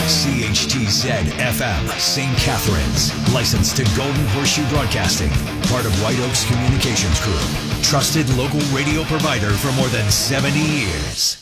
CHTZ FM, St. Catharines. Licensed to Golden Horseshoe Broadcasting. Part of White Oaks Communications Group. Trusted local radio provider for more than 70 years.